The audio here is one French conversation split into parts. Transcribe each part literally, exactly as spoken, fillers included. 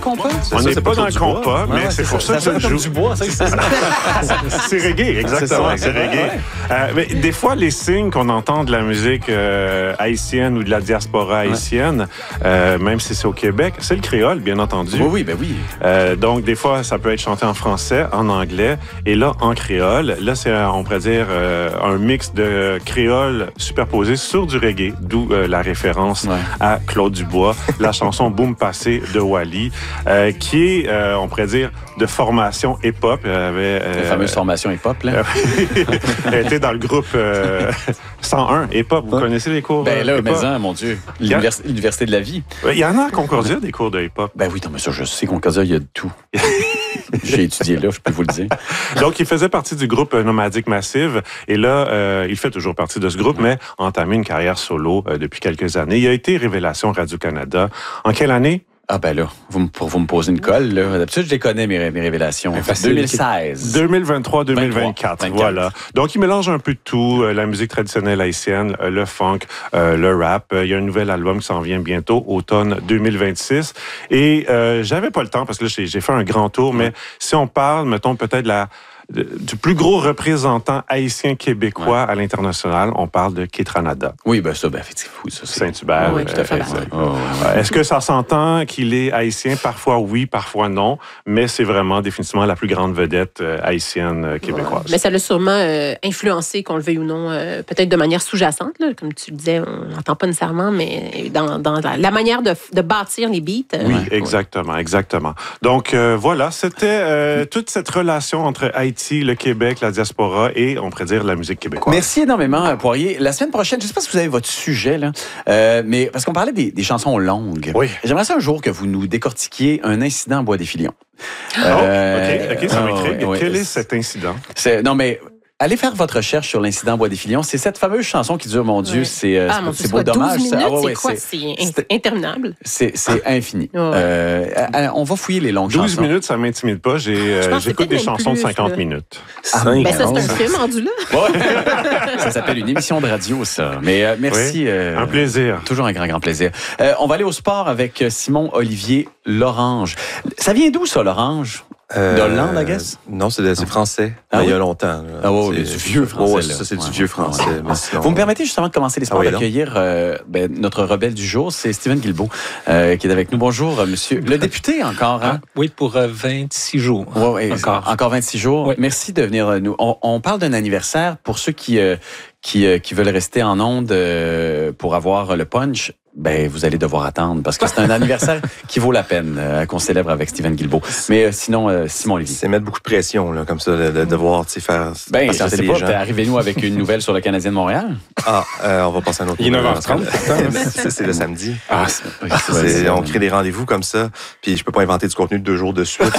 compas? On n'est pas dans le compas, mais c'est pour ça que je joue. Du bois, c'est ça. C'est reggae, exactement. C'est reggae. Mais des fois, les signes qu'on entend de la musique haïtienne ou de la diaspora haïtienne, même si c'est au Québec, c'est le créole, bien entendu. Oui, oui, ben oui. Euh, donc, des fois, ça peut être chanté en français, en anglais, et là, en créole. Là, c'est, on pourrait dire, euh, un mix de créole superposé sur du reggae, d'où euh, la référence ouais. à Claude Dubois, la chanson Boom Passé de Wally, euh, qui est, euh, on pourrait dire, de formation hip-hop. Avait, euh, la fameuse formation hip-hop, là. Elle était dans le groupe euh, cent un hip-hop. Vous ouais. connaissez les cours Ben là, euh, mais ça, mon Dieu, L'univers... l'université de la vie. Il y en a à Concordia, des cours de hip-hop. Ben oui, non, mais ça, je sais, Concordia, il y a de tout. J'ai étudié là, je peux vous le dire. Donc, il faisait partie du groupe Nomadic Massive. Et là, euh, il fait toujours partie de ce groupe, mais a entamé une carrière solo euh, depuis quelques années. Il a été Révélation Radio-Canada. En quelle année? Ah ben là, vous me, vous me posez une colle, là. D'habitude, je les connais, mes, mes révélations. deux mille seize. deux mille vingt-trois deux mille vingt-quatre, voilà. Donc, il mélange un peu de tout, euh, la musique traditionnelle haïtienne, euh, le funk, euh, le rap. Euh, il y a un nouvel album qui s'en vient bientôt, automne deux mille vingt-six. Et euh, j'avais pas le temps, parce que là, j'ai, j'ai fait un grand tour, mais si on parle, mettons, peut-être la... du plus gros représentant haïtien québécois ouais. à l'international, on parle de Kétranada. Oui, ben ça, ben effectivement, ça, c'est Saint-Hubert. Oui, tout à fait. Euh, oh, ouais. Est-ce que ça s'entend qu'il est haïtien? Parfois oui, parfois non, mais c'est vraiment définitivement la plus grande vedette euh, haïtienne euh, québécoise. Ouais. Mais ça l'a sûrement euh, influencé, qu'on le veuille ou non, euh, peut-être de manière sous-jacente, là, comme tu le disais, on n'entend pas nécessairement, mais dans, dans la, la manière de, de bâtir les beats. Euh, oui, ouais. exactement, exactement. Donc euh, voilà, c'était euh, toute cette relation entre Haïti, le Québec, la diaspora et, on pourrait dire, la musique québécoise. Merci énormément, Poirier. La semaine prochaine, je ne sais pas si vous avez votre sujet, là, euh, mais parce qu'on parlait des, des chansons longues. Oui. J'aimerais ça un jour que vous nous décortiquiez un incident à Bois-des-Filions. Oh, euh, OK, OK, ça m'intrigue. Oh, oui. Quel est cet incident? C'est, non, mais... Allez faire votre recherche sur l'incident Bois-des-Filions. C'est cette fameuse chanson qui dure, mon Dieu, ouais. c'est, euh, ah, mon c'est, c'est beau dommage. douze minutes, ah, ouais, c'est quoi? C'est, c'est interminable. C'est, c'est infini. Ouais. Euh, on va fouiller les longues douze chansons. minutes, ça m'intimide pas. J'ai, euh, j'écoute des chansons plus, de cinquante là. Minutes. Ah, ben ça, c'est un film rendu là. Ouais. Ça s'appelle une émission de radio, ça. Mais euh, merci. Oui, euh, un plaisir. Toujours un grand, grand plaisir. Euh, on va aller au sport avec Simon-Olivier Lorange. Ça vient d'où, ça, Lorange? Euh, D'Hollande, I guess? Non, c'est, c'est français. Ah, oui? Il y a longtemps. Là. Ah oui, c'est du vieux français. Oh, ça, c'est ouais, du vieux français. Ouais, ouais. Sinon... Vous me permettez justement de commencer les sports, ah, oui, d'accueillir euh, ben, notre rebelle du jour, c'est Steven Guilbeault, euh, qui est avec nous. Bonjour, monsieur. Le député, encore, hein? Ah, oui, pour euh, vingt-six jours. Oui, ouais, encore. Encore vingt-six jours. Oui. Merci de venir nous. On, on parle d'un anniversaire pour ceux qui, euh, qui, euh, qui veulent rester en onde euh, pour avoir le punch. Ben, vous allez devoir attendre parce que c'est un anniversaire qui vaut la peine euh, qu'on célèbre avec Steven Guilbeault. Mais euh, sinon, euh, Simon Lévy. C'est mettre beaucoup de pression, là, comme ça, de, de devoir faire. Ben, je sais pas, arrivez-nous avec une nouvelle sur le Canadien de Montréal. Ah, euh, on va passer à un autre. Il est neuf heures trente. Ça, c'est le samedi. Ah, c'est, c'est, c'est, c'est, on crée des rendez-vous comme ça, puis je peux pas inventer du contenu de deux jours de suite.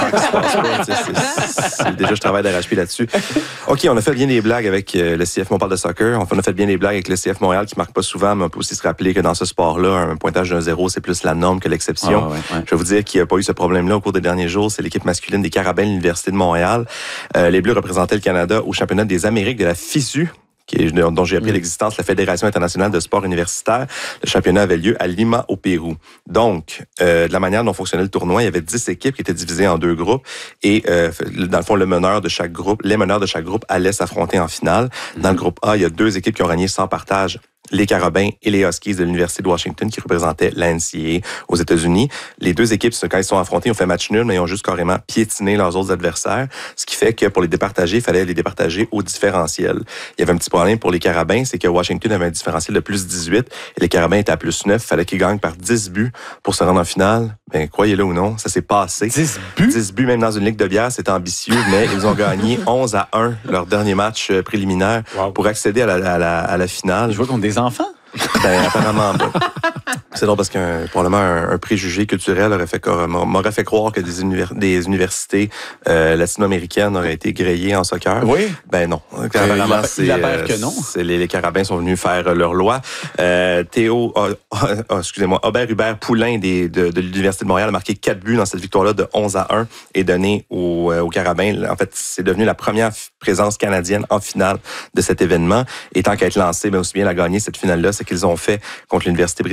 c'est, c'est, c'est, déjà, je travaille d'arrache-pied là-dessus. OK, on a fait bien des blagues avec le C F, on parle de soccer. On a fait bien des blagues avec le C F Montréal qui marque pas souvent, mais on peut aussi se rappeler que dans ce sport-là, un pointage d'un zéro, c'est plus la norme que l'exception. Ah, ouais, ouais. Je vais vous dire qu'il n'y a pas eu ce problème-là au cours des derniers jours. C'est l'équipe masculine des Carabins de l'Université de Montréal. Euh, les Bleus représentaient le Canada au championnat des Amériques de la FISU, qui est, dont j'ai appris mmh. l'existence, la Fédération internationale de sport universitaire. Le championnat avait lieu à Lima, au Pérou. Donc, euh, de la manière dont fonctionnait le tournoi, il y avait dix équipes qui étaient divisées en deux groupes et, euh, dans le fond, le meneur de chaque groupe, les meneurs de chaque groupe allaient s'affronter en finale. Mmh. Dans le groupe A, il y a deux équipes qui ont gagné sans partage. Les Carabins et les Huskies de l'Université de Washington qui représentaient la N C A A aux États-Unis. Les deux équipes, quand ils se sont affrontés, ils ont fait match nul, mais ils ont juste carrément piétiné leurs autres adversaires. Ce qui fait que pour les départager, il fallait les départager au différentiel. Il y avait un petit problème pour les Carabins, c'est que Washington avait un différentiel de plus dix-huit et les Carabins étaient à plus neuf. Il fallait qu'ils gagnent par dix buts pour se rendre en finale. Ben, croyez-le ou non, ça s'est passé. dix buts? dix buts, même dans une ligue de bière, c'était ambitieux, mais ils ont gagné onze à un leur dernier match préliminaire wow. pour accéder à la, à la, à la finale. Ils jouaient contre des enfants? Ben, apparemment pas. C'est drôle parce qu'un probablement un, un préjugé culturel aurait fait, m'aurait fait croire que des, univers, des universités euh, latino-américaines auraient été grillées en soccer. Oui. Ben non. Apparemment, euh, c'est, euh, que non. c'est les, les Carabins sont venus faire leur loi. Euh, Théo, oh, oh, excusez-moi, Aubert Hubert Poulain des, de, de l'Université de Montréal a marqué quatre buts dans cette victoire-là de onze à un et donné aux, aux Carabins. En fait, c'est devenu la première présence canadienne en finale de cet événement. Et tant qu'à être lancé, ben aussi bien la gagner cette finale-là, c'est qu'ils ont fait contre l'Université brésilienne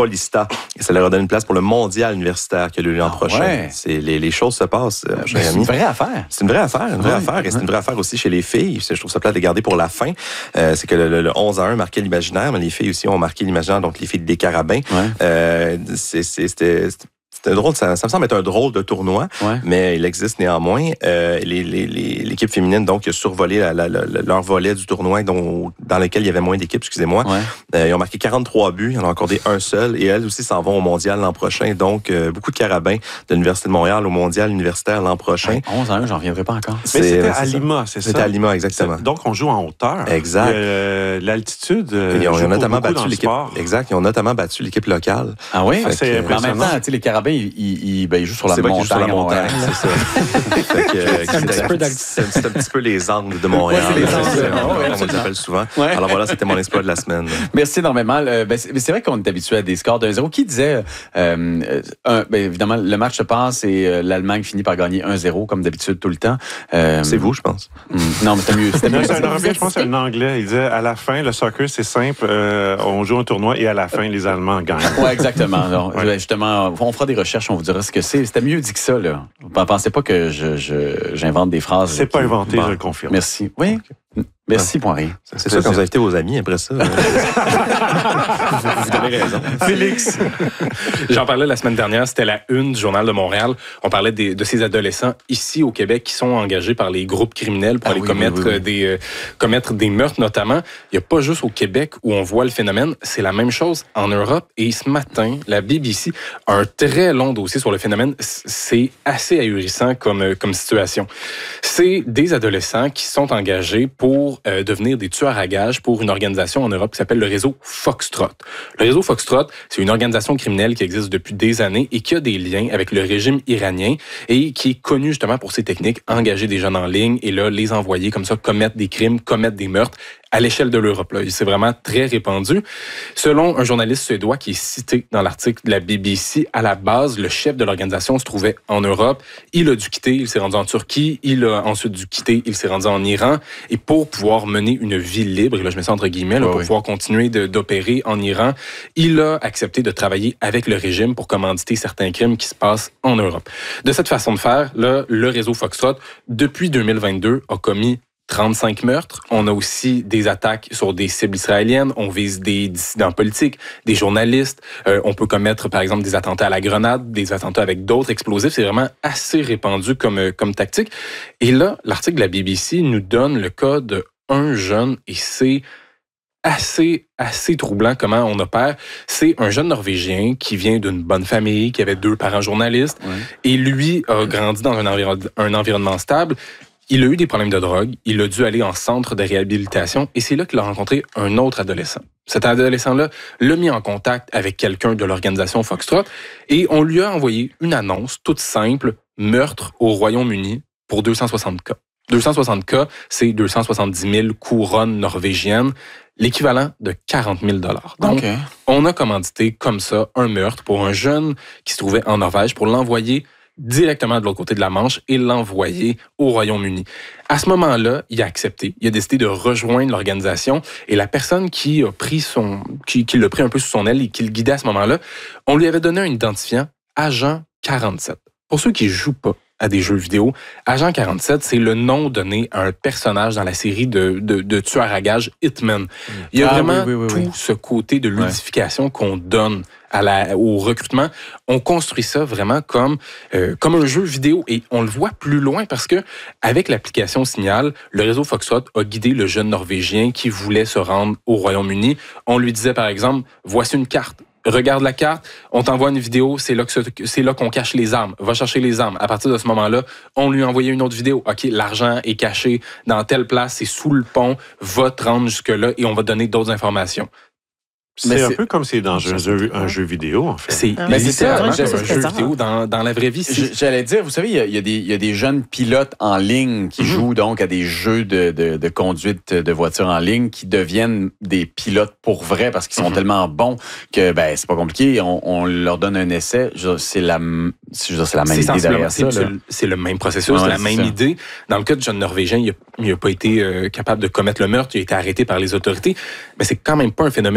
Paulista. Et ça leur a donné une place pour le mondial universitaire qui a lieu l'an ah, prochain. Ouais. C'est, les, les choses se passent, mon cher ami. C'est une vraie affaire. C'est une vraie affaire, une vraie ouais. affaire. Et c'est une vraie affaire aussi chez les filles. Je trouve ça plate de les garder pour la fin. Euh, c'est que le, le, le onze à un marquait l'imaginaire, mais les filles aussi ont marqué l'imaginaire, donc les filles des Carabins. Ouais. Euh, c'est, c'est, c'était... c'était C'est drôle, ça, ça me semble être un drôle de tournoi, ouais. mais il existe néanmoins. Euh, les, les, les, l'équipe féminine donc a survolé la, la, la, leur volet du tournoi dont, dans lequel il y avait moins d'équipes, excusez-moi. Ouais. Euh, ils ont marqué quarante-trois buts, ils en ont accordé un seul, et elles aussi s'en vont au mondial l'an prochain. Donc, euh, beaucoup de Carabins de l'Université de Montréal au mondial universitaire l'an prochain. Ouais, onze à un, j'en reviendrai pas encore. Mais c'était à Lima, c'est ça? C'était à Lima, exactement. C'est, donc, on joue en hauteur. Exact. Euh, l'altitude, euh, ils ont, ils ont notamment battu l'équipe. Exact, ils ont notamment battu l'équipe locale. Ah oui? Ah, c'est que, en même temps, tu sais, les Carabins, ils, ils Ben, il joue sur la c'est montagne. Sur la montagne, c'est ça. fait que, c'est, un petit peu c'est, c'est un petit peu les Angles de Montréal. Ouais, c'est les Angles. On les appelle souvent. Ouais. Alors voilà, c'était mon exploit de la semaine. Merci énormément. Euh, ben, c'est, c'est vrai qu'on est habitué à des scores de un zéro. Qui disait, euh, un, ben, évidemment, le match se passe et euh, l'Allemagne finit par gagner un zéro, comme d'habitude, tout le temps. Euh, c'est vous, je pense. Non, mais c'était mieux. C'était mieux. C'est un Européen, je pense, c'est un Anglais. Il disait, à la fin, le soccer, c'est simple. Euh, on joue un tournoi et à la fin, les Allemands gagnent. Oui, exactement. Alors, ouais. Justement, on fera des recherches, on vous dira ce que c'est. C'était mieux dit que ça, là. Vous ne pensez pas que je, je, j'invente des phrases. C'est qui... pas inventé, bon, je le confirme. Merci. Oui. Okay. Merci, ouais. Poirier. C'est, c'est ça, quand vous invitez vos amis après ça. vous, vous avez raison. Félix. J'en parlais la semaine dernière, c'était la une du Journal de Montréal. On parlait des, de ces adolescents ici au Québec qui sont engagés par les groupes criminels pour ah, aller oui, commettre, oui, oui. Des, euh, commettre des meurtres notamment. Il n'y a pas juste au Québec où on voit le phénomène, c'est la même chose en Europe. Et ce matin, la B B C a un très long dossier sur le phénomène. C'est assez ahurissant comme, comme situation. C'est des adolescents qui sont engagés pour euh, devenir des tueurs à gages pour une organisation en Europe qui s'appelle le réseau Foxtrot. Le réseau Foxtrot, c'est une organisation criminelle qui existe depuis des années et qui a des liens avec le régime iranien et qui est connu justement pour ses techniques, engager des jeunes en ligne et là, les envoyer comme ça, commettre des crimes, commettre des meurtres à l'échelle de l'Europe. Là. C'est vraiment très répandu. Selon un journaliste suédois qui est cité dans l'article de la B B C, à la base, le chef de l'organisation se trouvait en Europe. Il a dû quitter, il s'est rendu en Turquie. Il a ensuite dû quitter, il s'est rendu en Iran. Et pour pouvoir mener une vie libre, et là je mets ça entre guillemets, là, oh, pour oui. pouvoir continuer de, d'opérer en Iran, il a accepté de travailler avec le régime pour commanditer certains crimes qui se passent en Europe. De cette façon de faire, là, le réseau Foxtrot, depuis deux mille vingt-deux, a commis trente-cinq meurtres. On a aussi des attaques sur des cibles israéliennes. On vise des dissidents politiques, des journalistes. Euh, on peut commettre, par exemple, des attentats à la grenade, des attentats avec d'autres explosifs. C'est vraiment assez répandu comme, comme tactique. Et là, l'article de la B B C nous donne le cas d'un jeune et c'est assez, assez troublant comment on opère. C'est un jeune Norvégien qui vient d'une bonne famille, qui avait deux parents journalistes. Ouais. Et lui a grandi dans un, environ, un environnement stable. Il a eu des problèmes de drogue, il a dû aller en centre de réhabilitation et c'est là qu'il a rencontré un autre adolescent. Cet adolescent-là l'a mis en contact avec quelqu'un de l'organisation Foxtrot et on lui a envoyé une annonce toute simple, meurtre au Royaume-Uni pour deux cent soixante cas. deux cent soixante cas, c'est deux cent soixante-dix mille couronnes norvégiennes, l'équivalent de quarante mille dollars. Donc, okay. on a commandité comme ça un meurtre pour un jeune qui se trouvait en Norvège pour l'envoyer directement de l'autre côté de la Manche et l'envoyer au Royaume-Uni. À ce moment-là, il a accepté. Il a décidé de rejoindre l'organisation et la personne qui a pris son, qui, qui l'a pris un peu sous son aile et qui le guidait à ce moment-là, on lui avait donné un identifiant, Agent quarante-sept. Pour ceux qui jouent pas à des jeux vidéo, Agent quarante-sept, c'est le nom donné à un personnage dans la série de, de, de tueurs à gages Hitman. Il y a ah, vraiment oui, oui, oui, tout oui. ce côté de ludification ouais. qu'on donne à la, au recrutement. On construit ça vraiment comme, euh, comme un jeu vidéo et on le voit plus loin parce que avec l'application Signal, le réseau Foxtrot a guidé le jeune Norvégien qui voulait se rendre au Royaume-Uni. On lui disait par exemple, voici une carte. Regarde la carte, on t'envoie une vidéo, c'est là, que c'est là qu'on cache les armes. Va chercher les armes. À partir de ce moment-là, on lui a envoyé une autre vidéo. OK, l'argent est caché dans telle place, c'est sous le pont, va te rendre jusque-là et on va te donner d'autres informations. C'est, c'est un peu comme c'est dans un jeu, un jeu vidéo, en fait. C'est, ah, mais c'est ça, un jeu vidéo dans, dans la vraie vie. C'est... J'allais dire, vous savez, il y a, il y a des, il y a des jeunes pilotes en ligne qui mm-hmm. jouent donc à des jeux de, de, de conduite de voitures en ligne qui deviennent des pilotes pour vrai parce qu'ils sont mm-hmm. tellement bons que ben c'est pas compliqué. On, on leur donne un essai. C'est la, c'est la même c'est idée derrière ça. C'est, c'est le même processus, ouais, c'est la même ça. idée. Dans le cas de jeune Norvégien, il n'a pas été euh, capable de commettre le meurtre. Il a été arrêté par les autorités. Mais c'est quand même pas un phénomène isolé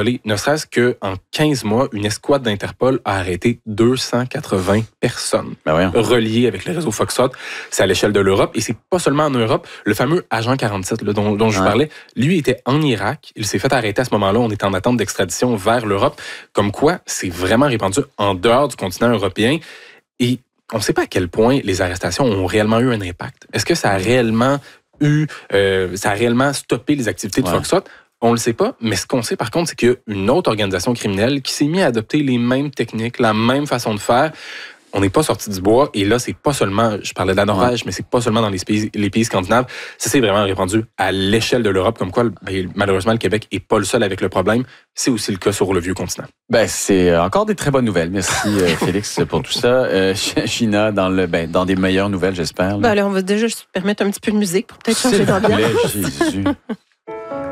dévoilé, ne serait-ce qu'en quinze mois, une escouade d'Interpol a arrêté deux cent quatre-vingts personnes ben reliées avec le réseau Foxtrot. C'est à l'échelle de l'Europe et c'est pas seulement en Europe. Le fameux agent quarante-sept là, dont, dont je vous ouais. parlais, lui était en Irak. Il s'est fait arrêter à ce moment-là. On était en attente d'extradition vers l'Europe. Comme quoi, c'est vraiment répandu en dehors du continent européen. Et on ne sait pas à quel point les arrestations ont réellement eu un impact. Est-ce que ça a réellement eu, euh, ça a réellement stoppé les activités de ouais. Foxtrot? On le sait pas, mais ce qu'on sait par contre, c'est qu'il y a une autre organisation criminelle qui s'est mise à adopter les mêmes techniques, la même façon de faire. On n'est pas sorti du bois, et là, c'est pas seulement, je parlais de la Norvège, ouais. mais c'est pas seulement dans les pays, les pays scandinaves, ça s'est vraiment répandu à l'échelle de l'Europe, comme quoi, ben, malheureusement, le Québec est pas le seul avec le problème. C'est aussi le cas sur le vieux continent. Ben, c'est encore des très bonnes nouvelles. Merci, Félix, pour tout ça. Euh, Gina, dans, le, ben, dans des meilleures nouvelles, j'espère. Ben, alors, on va déjà se permettre un petit peu de musique pour peut-être changer d'ambiance. Jésus.